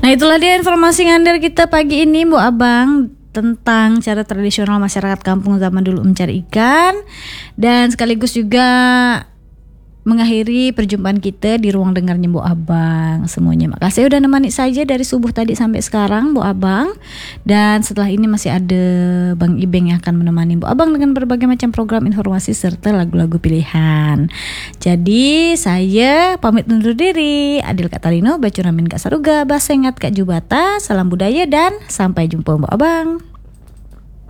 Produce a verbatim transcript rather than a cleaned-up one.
Nah itulah dia informasi ngandel kita pagi ini Bu Abang, tentang cara tradisional masyarakat kampung zaman dulu mencari ikan, dan sekaligus juga mengakhiri perjumpaan kita di ruang dengarnya Bu Abang semuanya. Makasih udah nemani saja dari subuh tadi sampai sekarang Bu Abang. Dan setelah ini masih ada Bang Ibeng yang akan menemani Bu Abang dengan berbagai macam program informasi serta lagu-lagu pilihan. Jadi saya pamit undur diri. Adil Katarino, Bacuramin Kak Saruga, Basengat Kak Jubata. Salam budaya dan sampai jumpa Bu Abang.